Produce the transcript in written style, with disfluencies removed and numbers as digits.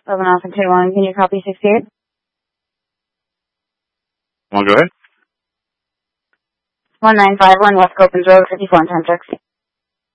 11 Alpha 21, can you copy 68? Well, go ahead. 1951 West Copens Road, 54 and 10 taxi.